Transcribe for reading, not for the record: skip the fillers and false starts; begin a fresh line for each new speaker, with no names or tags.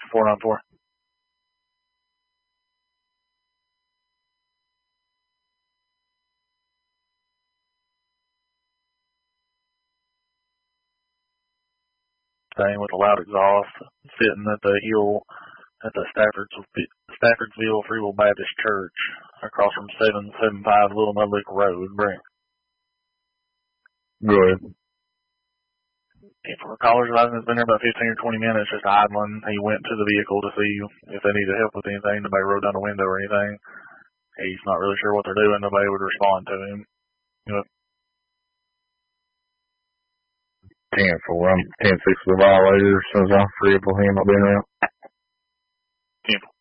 494. Staying with a loud exhaust, sitting at the hill at the Staffordsville Free Will Baptist Church, across from 775 Little Mud Lick Road, Brent.
Go ahead.
For caller's license, has been there about 15 or 20 minutes, just idling. He went to the vehicle to see if they needed help with anything. Nobody rolled down the window or anything. He's not really sure what they're doing. Nobody would respond to him. Yep.
10-4. I'm 10-6 the violator. Since I'm free up with him, I'll be around.
10-4.